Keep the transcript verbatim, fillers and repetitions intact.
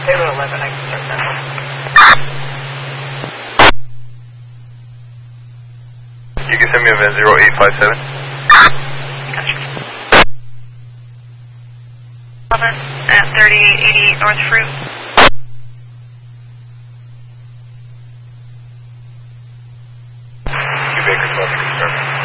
Zero eleven, I can start that one. You can send me a event zero eight five seven. Gotcha. eleven at thirty-eight eighty North Fruit. Q Baker twelve, confirm.